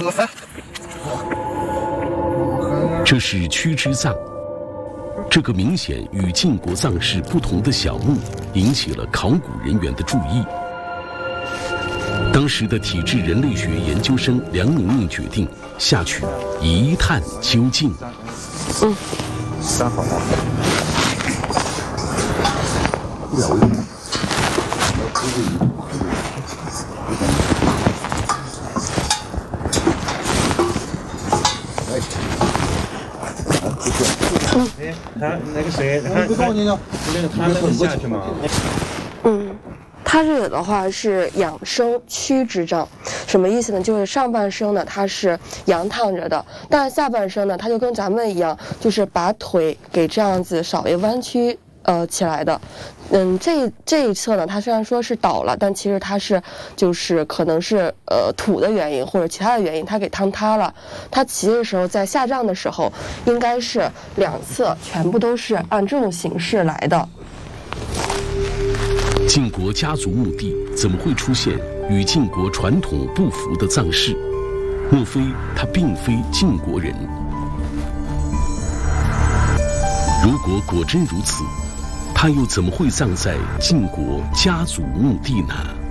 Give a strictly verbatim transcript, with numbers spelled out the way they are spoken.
这是屈之葬，这个明显与晋国葬式不同的小墓引起了考古人员的注意。当时的体质人类学研究生梁宁宁决定下去一探究竟。 嗯，三好啊。 哎，他那个谁，他他那个他能下去吗？ 嗯，他这个的话是仰生屈之葬，什么意思呢？就是上半身呢它是仰躺着的，但下半身呢它就跟咱们一样，就是把腿给这样子稍微弯曲呃起来的。嗯，这这一侧呢，它虽然说是倒了，但其实它是就是可能是呃土的原因或者其他的原因，它给坍塌了。它骑的时候，在下葬的时候，应该是两侧全部都是按这种形式来的。 晋国家族墓地怎么会出现与晋国传统不符的葬式？莫非他并非晋国人？如果果真如此，他又怎么会葬在晋国家族墓地呢？